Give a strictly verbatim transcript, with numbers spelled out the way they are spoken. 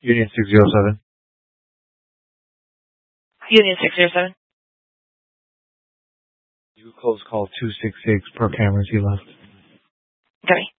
Union six zero seven. Union six zero seven. You close call two six six per cameras. He left. Copy.